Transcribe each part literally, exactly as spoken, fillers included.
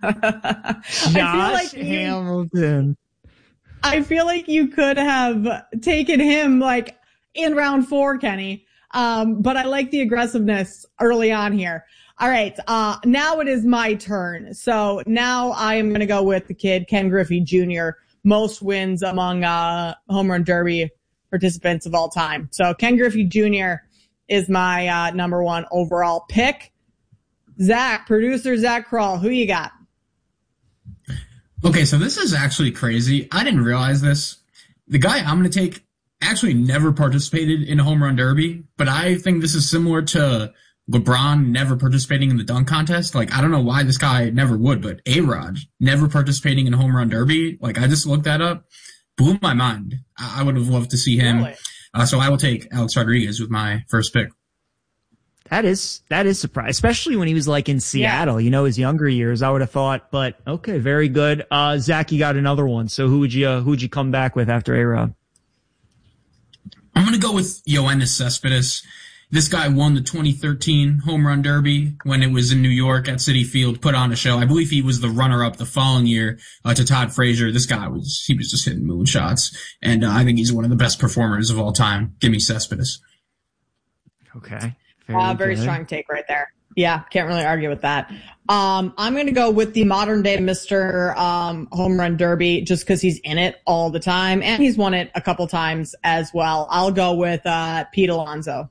Josh like Hamilton. You, I feel like you could have taken him like in round four, Kenny. Um, but I like the aggressiveness early on here. All right. Uh, now it is my turn. So now I am going to go with the kid, Ken Griffey Junior Most wins among, uh, home run derby participants of all time. So Ken Griffey Junior is my, uh, number one overall pick. Zach, producer Zach Kroll, who you got? Okay. So this is actually crazy. I didn't realize this. The guy I'm going to take actually never participated in a home run derby, but I think this is similar to LeBron never participating in the dunk contest. Like, I don't know why this guy never would, but A-Rod never participating in a home run derby. Like, I just looked that up. Blew my mind. I, I would have loved to see him. Really? Uh, so I will take Alex Rodriguez with my first pick. That is, that is surprising, especially when he was like in Seattle, yeah. You know, his younger years, I would have thought, but okay, very good. Uh, Zach, you got another one. So who would you, uh, who would you come back with after A-Rod? I'm going to go with Yoenis Cespedes. This guy won the twenty thirteen Home Run Derby when it was in New York at Citi Field, put on a show. I believe he was the runner-up the following year uh, to Todd Frazier. This guy was, he was just hitting moonshots. And uh, I think he's one of the best performers of all time. Give me Cespedes. Okay. Very, uh, very strong take right there. Yeah, can't really argue with that. Um, I'm going to go with the modern day Mister Um, Home Run Derby just because he's in it all the time and he's won it a couple times as well. I'll go with uh, Pete Alonso.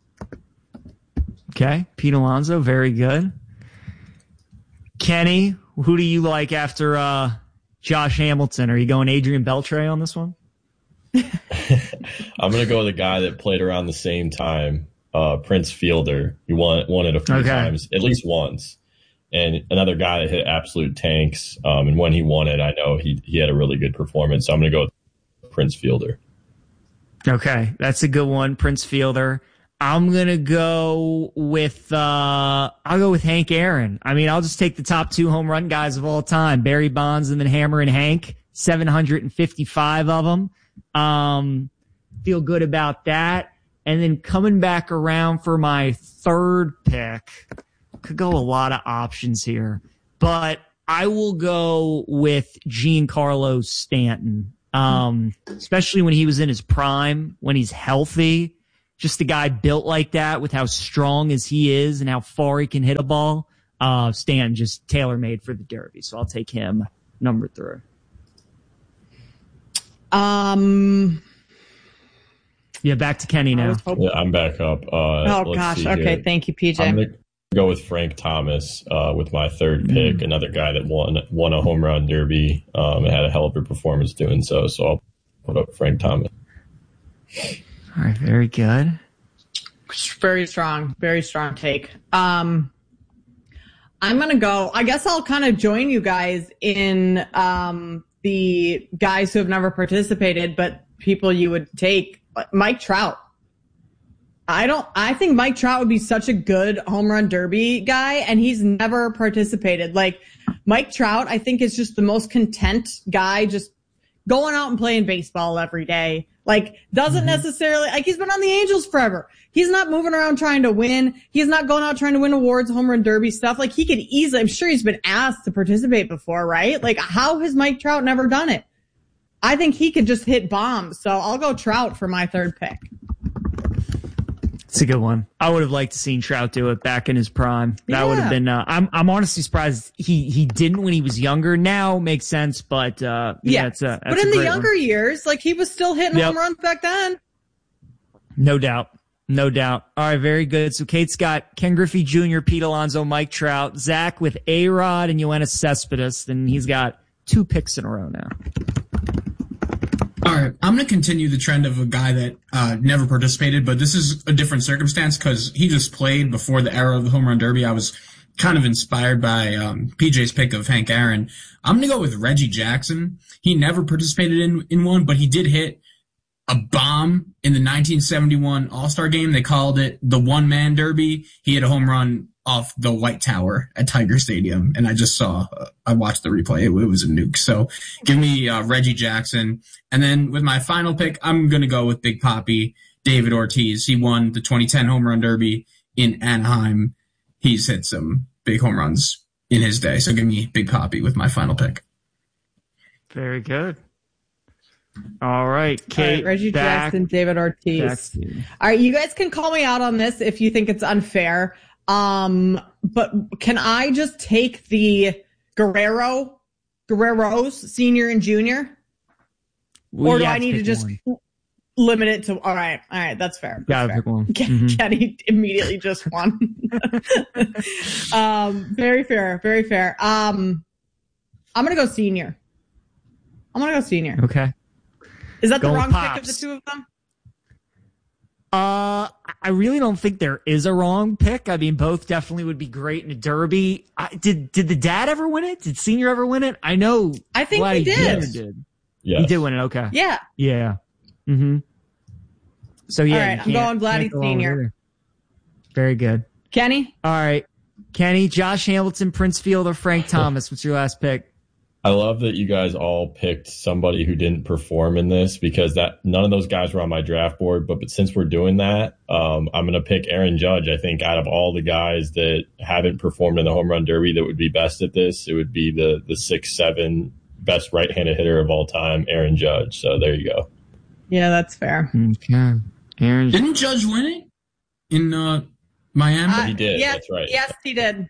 Okay, Pete Alonso, very good. Kenny, who do you like after uh, Josh Hamilton? Are you going Adrian Beltre on this one? I'm going to go with a guy that played around the same time. Uh, Prince Fielder. He won, won it a few okay. times, at least once. And another guy that hit absolute tanks. Um, and when he won it, I know he, he had a really good performance. So I'm going to go with Prince Fielder. Okay, that's a good one, Prince Fielder. I'm going to go with, uh, I'll go with Hank Aaron. I mean, I'll just take the top two home run guys of all time, Barry Bonds and then Hammer and Hank, seven hundred fifty-five of them. Um, feel good about that. And then coming back around for my third pick, could go a lot of options here, but I will go with Giancarlo Stanton. Um, especially when he was in his prime, when he's healthy, just a guy built like that with how strong as he is and how far he can hit a ball. Uh, Stanton just tailor-made for the Derby. So I'll take him number three. Um, Yeah, back to Kenny now. Yeah, I'm back up. Uh, oh, gosh. Okay, here. Thank you, P J. I'm going to go with Frank Thomas uh, with my third pick, mm. another guy that won won a home run derby um, and had a hell of a performance doing so. So I'll put up Frank Thomas. All right, very good. Very strong, very strong take. Um, I'm going to go. I guess I'll kind of join you guys in um, the guys who have never participated, but people you would take. Mike Trout. I don't, I think Mike Trout would be such a good home run derby guy, and he's never participated. Like, Mike Trout, I think, is just the most content guy, just going out and playing baseball every day. Like, doesn't mm-hmm. necessarily, like, he's been on the Angels forever. He's not moving around trying to win. He's not going out trying to win awards, home run derby stuff. Like, he could easily, I'm sure he's been asked to participate before, right? Like, how has Mike Trout never done it? I think he could just hit bombs. So I'll go Trout for my third pick. It's a good one. I would have liked to seen Trout do it back in his prime. That yeah. would have been, uh, I'm, I'm honestly surprised he, he didn't when he was younger. Now makes sense, but, uh, yeah, yeah. it's a, but in the younger one. years, like, he was still hitting yep. home runs back then. No doubt. No doubt. All right. Very good. So Kate's got Ken Griffey Junior, Pete Alonso, Mike Trout, Zach with A-Rod and Yoenis Cespedes. And he's got two picks in a row now. All right, I'm going to continue the trend of a guy that uh, never participated, but this is a different circumstance because he just played before the era of the home run derby. I was kind of inspired by um, P J's pick of Hank Aaron. I'm going to go with Reggie Jackson. He never participated in, in one, but he did hit a bomb in the nineteen seventy-one All-Star game. They called it the one-man derby. He hit a home run off the White Tower at Tiger Stadium, and I just saw, uh, I watched the replay. It, it was a nuke. So give me uh, Reggie Jackson. And then with my final pick, I'm going to go with Big Papi, David Ortiz. He won the twenty ten Home Run Derby in Anaheim. He's hit some big home runs in his day. So give me Big Papi with my final pick. Very good. All right, Kate. All right, Reggie back, Jackson, David Ortiz. All right, you guys can call me out on this if you think it's unfair. Um, but can I just take the Guerrero, Guerreros, senior and junior? We or do I need to, to just one. limit it to, all right, all right, that's fair. That's Gotta fair. pick one. Mm-hmm. Kenny immediately just won. um, very fair, very fair. Um, I'm going to go senior. I'm going to go senior. Okay. Is that Go the wrong Pops. pick of the two of them? Uh, I really don't think there is a wrong pick. I mean, both definitely would be great in a derby. I, did did the dad ever win it? Did Senior ever win it? I know. I think Vladdy he did. Junior did. Yes. He did win it. Okay. Yeah. Yeah. Mm-hmm. So yeah. All right, I'm going Vladdy Senior. Very good. Kenny? All right. Kenny, Josh Hamilton, Prince Fielder, Frank Thomas. What's your last pick? I love that you guys all picked somebody who didn't perform in this because that none of those guys were on my draft board. But, but since we're doing that, um, I'm going to pick Aaron Judge. I think out of all the guys that haven't performed in the home run derby that would be best at this, it would be the the six seven best right-handed hitter of all time, Aaron Judge. So there you go. Yeah, that's fair. Okay. Aaron Didn't Judge win it in uh, Miami? Uh, he did. Yes, That's right. Yes, he did.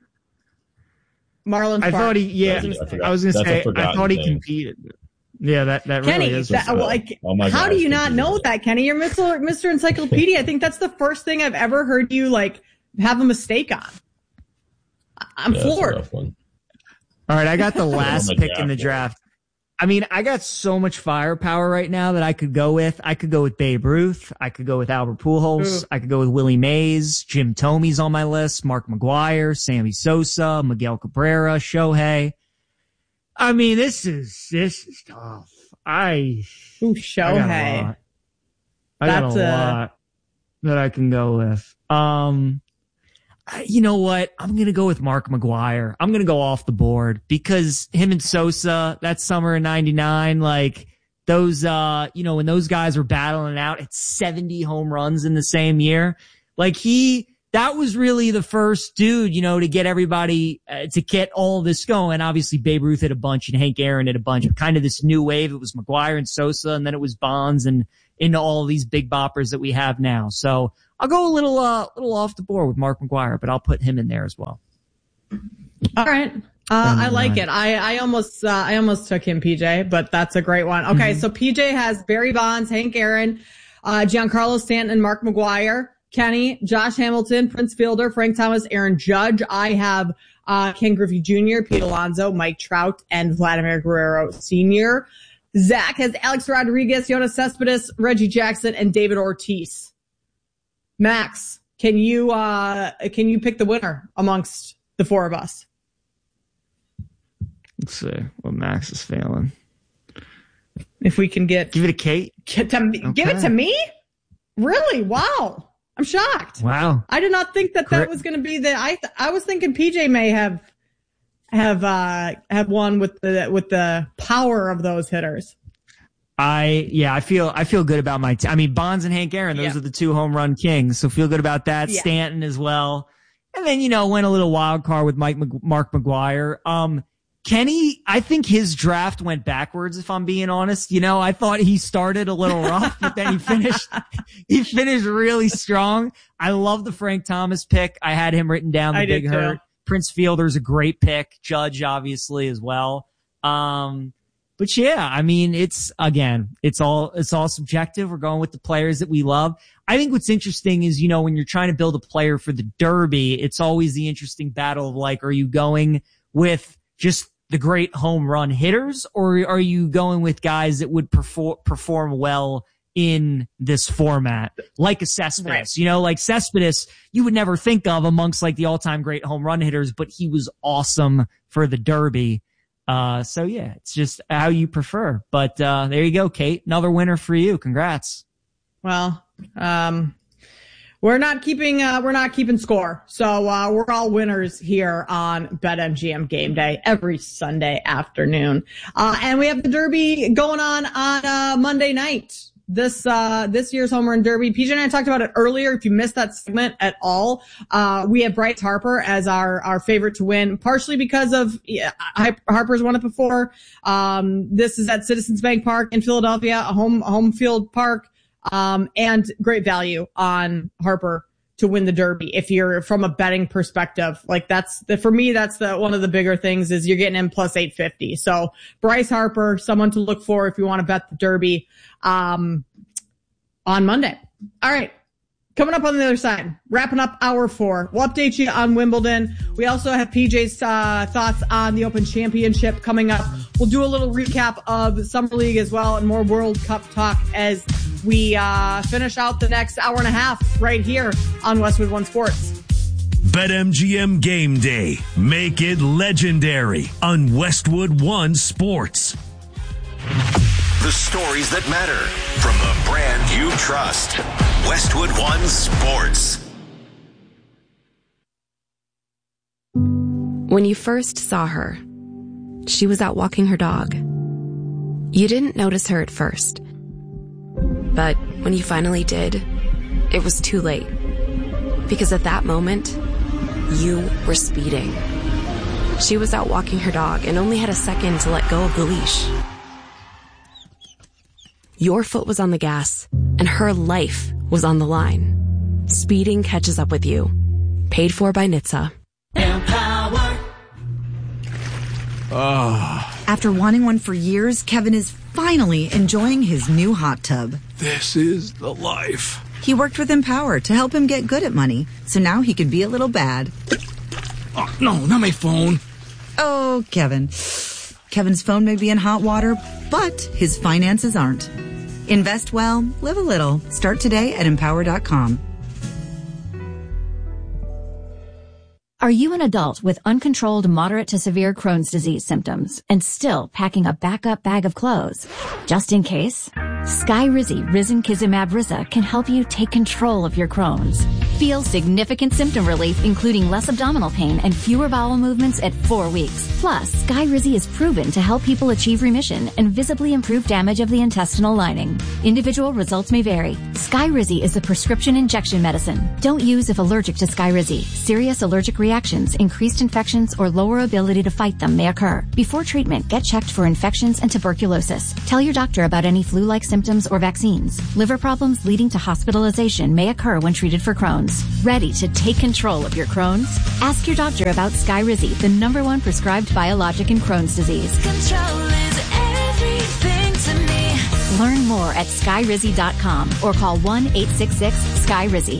Marlon I Clark. thought he, yeah, I forgot. I was going to That's a say, I forgotten thought he thing. competed. Yeah, that, that Kenny, really is. that, what's like, all my how do guys you not competed. know that, Kenny? You're Mister Mister Encyclopedia. I think that's the first thing I've ever heard you, like, have a mistake on. I- I'm Yeah, that's a floored. rough one. All right, I got the last my pick draft in the board. draft. I mean, I got so much firepower right now that I could go with. I could go with Babe Ruth. I could go with Albert Pujols. Ooh. I could go with Willie Mays. Jim Thome's on my list. Mark McGwire, Sammy Sosa, Miguel Cabrera, Shohei. I mean, this is this is tough. I Ooh, I got a Shohei. lot. I got That's a a- lot that I can go with. Um, I- you know what? I'm gonna go with Mark McGwire. I'm gonna go off the board because him and Sosa that summer in ninety-nine, like those, uh, you know, when those guys were battling it out at seventy home runs in the same year, like he. That was really the first dude, you know, to get everybody, uh, to get all this going. Obviously, Babe Ruth hit a bunch and Hank Aaron hit a bunch. But kind of this new wave. It was McGwire and Sosa, and then it was Bonds and into all of these big boppers that we have now. So I'll go a little, uh, little off the board with Mark McGwire, but I'll put him in there as well. All right. Uh, I like it. I, I almost, uh, I almost took him, P J, but that's a great one. Okay. Mm-hmm. So P J has Barry Bonds, Hank Aaron, uh, Giancarlo Stanton, and Mark McGwire. Kenny, Josh Hamilton, Prince Fielder, Frank Thomas, Aaron Judge. I have, uh, Ken Griffey Junior, Pete Alonso, Mike Trout, and Vladimir Guerrero Senior Zach has Alex Rodriguez, Yoenis Cespedes, Reggie Jackson, and David Ortiz. Max, can you, uh, can you pick the winner amongst the four of us? Let's see what Max is failing. If we can get, Give it a Kate. get to, give it to me? Really? Wow. I'm shocked. Wow. I did not think that that Correct. was going to be the, I, th- I was thinking P J may have, have, uh, have won with the, with the power of those hitters. I, yeah, I feel, I feel good about my team. I mean, Bonds and Hank Aaron, those Yeah. are the two home run kings. So feel good about that. Yeah. Stanton as well. And then, you know, went a little wild card with Mike, Mc- Mark McGwire. Um, Kenny, I think his draft went backwards, if I'm being honest. You know, I thought he started a little rough, but then he finished, he finished really strong. I love the Frank Thomas pick. I had him written down, the I did big too. hurt. Prince Fielder's a great pick. Judge, obviously, as well. Um, but yeah, I mean, it's, again, it's all, it's all subjective. We're going with the players that we love. I think what's interesting is, you know, when you're trying to build a player for the Derby, it's always the interesting battle of like, are you going with just the great home run hitters, or are you going with guys that would perform, perform well in this format, like a Cespedes, Right. you know, like Cespedes, you would never think of amongst like the all-time great home run hitters, but he was awesome for the Derby. Uh, so yeah, it's just how you prefer. But, uh, there you go, Kate. Another winner for you. Congrats. Well, um, we're not keeping, uh, we're not keeping score. So, uh, we're all winners here on BetMGM Game Day every Sunday afternoon. Uh, and we have the Derby going on on, uh, Monday night. this uh this year's Home Run Derby. P J and I talked about it earlier. If you missed that segment at all, uh we have Bryce Harper as our our favorite to win, partially because of yeah, Harper's won it before. Um this is at Citizens Bank Park in Philadelphia, a home home field park, um and great value on Harper to win the Derby. If you're from a betting perspective, like that's the, for me, that's the, one of the bigger things is you're getting in plus eight fifty. So Bryce Harper, someone to look for if you want to bet the Derby, um, on Monday. All right. Coming up on the other side, wrapping up hour four. We'll update you on Wimbledon. We also have P J's uh, thoughts on the Open Championship coming up. We'll do a little recap of Summer League as well and more World Cup talk as we uh, finish out the next hour and a half right here on Westwood One Sports. BetMGM Game Day. Make it legendary on Westwood One Sports. The stories that matter from the brand you trust. Westwood One Sports. When you first saw her, she was out walking her dog. You didn't notice her at first. But when you finally did, it was too late. Because at that moment, you were speeding. She was out walking her dog and only had a second to let go of the leash. Your foot was on the gas, and her life was on the line. Speeding catches up with you. Paid for by N H T S A. Empower. Oh. After wanting one for years, Kevin is finally enjoying his new hot tub. This is the life. He worked with Empower to help him get good at money, so now he can be a little bad. Oh, no, not my phone. Oh, Kevin. Kevin's phone may be in hot water, but his finances aren't. Invest well, live a little. Start today at empower dot com. Are you an adult with uncontrolled moderate to severe Crohn's disease symptoms and still packing a backup bag of clothes? Just in case, Skyrizi Risankizumab Riza can help you take control of your Crohn's. Feel significant symptom relief, including less abdominal pain and fewer bowel movements at four weeks. Plus, Skyrizi is proven to help people achieve remission and visibly improve damage of the intestinal lining. Individual results may vary. Skyrizi is a prescription injection medicine. Don't use if allergic to Skyrizi. Serious allergic reactions, increased infections, or lower ability to fight them may occur. Before treatment, get checked for infections and tuberculosis. Tell your doctor about any flu-like symptoms or vaccines. Liver problems leading to hospitalization may occur when treated for Crohn's. Ready to take control of your Crohn's? Ask your doctor about Skyrizi, the number one prescribed biologic in Crohn's disease. Control is everything to me. Learn more at skyrizi dot com or call one eight six six sky rizi.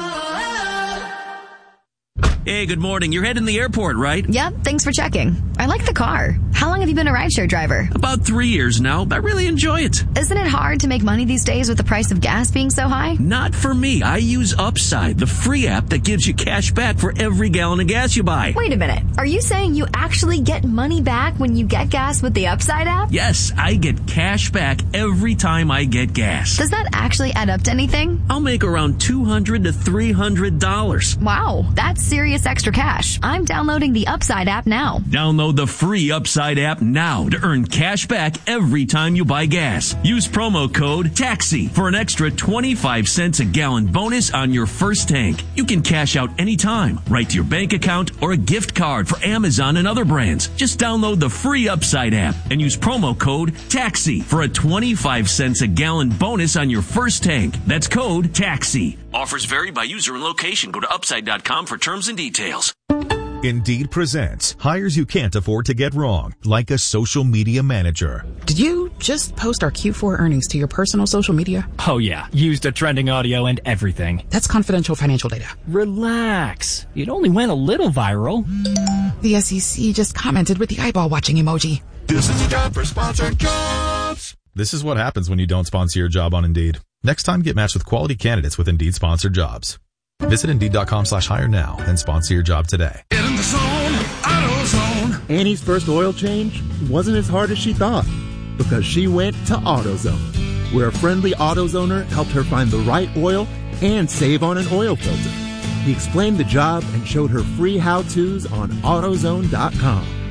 Hey, good morning. You're heading to the airport, right? Yep, thanks for checking. I like the car. How long have you been a rideshare driver? About three years now. I really enjoy it. Isn't it hard to make money these days with the price of gas being so high? Not for me. I use Upside, the free app that gives you cash back for every gallon of gas you buy. Wait a minute. Are you saying you actually get money back when you get gas with the Upside app? Yes, I get cash back every time I get gas. Does that actually add up to anything? I'll make around two hundred to three hundred dollars. Wow, that's serious extra cash. I'm downloading the Upside app now. Download the free Upside app now to earn cash back every time you buy gas. Use promo code TAXI for an extra twenty-five cents a gallon bonus on your first tank. You can cash out anytime, right to your bank account or a gift card for Amazon and other brands. Just download the free Upside app and use promo code TAXI for a twenty-five cents a gallon bonus on your first tank. That's code TAXI. Offers vary by user and location. Go to upside dot com for terms and details. Indeed presents hires you can't afford to get wrong, like a social media manager. Did you just post our Q four earnings to your personal social media? Oh yeah, used a trending audio and everything. That's confidential financial data. Relax. It only went a little viral. The S E C just commented with the eyeball watching emoji. This is a job for sponsored jobs. This is what happens when you don't sponsor your job on Indeed. Next time, get matched with quality candidates with Indeed sponsored jobs. Visit Indeed.com slash hire now and sponsor your job today. Get in the zone, AutoZone. Annie's first oil change wasn't as hard as she thought because she went to AutoZone, where a friendly AutoZoner helped her find the right oil and save on an oil filter. He explained the job and showed her free how-tos on AutoZone dot com.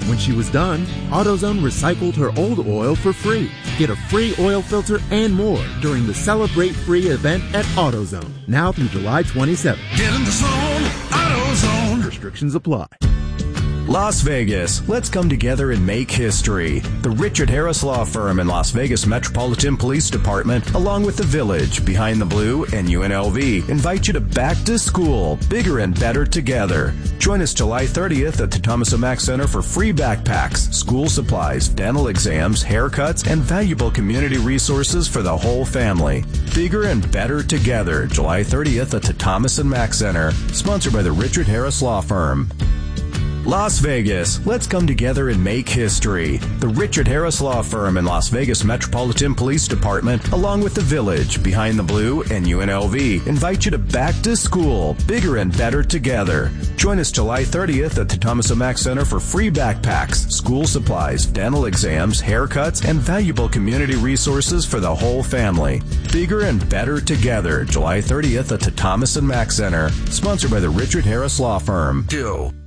When she was done, AutoZone recycled her old oil for free. Get a free oil filter and more during the Celebrate Free event at AutoZone, now through July twenty-seventh. Get in the zone, AutoZone. Restrictions apply. Las Vegas, let's come together and make history. The Richard Harris Law Firm and Las Vegas Metropolitan Police Department, along with the Village, Behind the Blue, and U N L V, invite you to Back to School, bigger and better together. Join us July thirtieth at the Thomas O'Mac Center for free backpacks, school supplies, dental exams, haircuts, and valuable community resources for the whole family. Bigger and better together, July thirtieth at the Thomas and Mack Center, sponsored by the Richard Harris Law Firm. Las Vegas, let's come together and make history. The Richard Harris Law Firm and Las Vegas Metropolitan Police Department, along with the Village, Behind the Blue, and U N L V, invite you to Back to School, bigger and better together. Join us July thirtieth at the Thomas O'Mac Center for free backpacks, school supplies, dental exams, haircuts, and valuable community resources for the whole family. Bigger and better together, July thirtieth at the Thomas and Mack Center, sponsored by the Richard Harris Law Firm. Two.